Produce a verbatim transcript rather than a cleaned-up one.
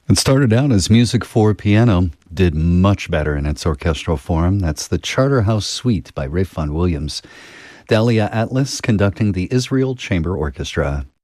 It started out as music for piano, did much better in its orchestral form. That's the Charterhouse Suite by Ralph Vaughan Williams. Dahlia Atlas conducting the Israel Chamber Orchestra.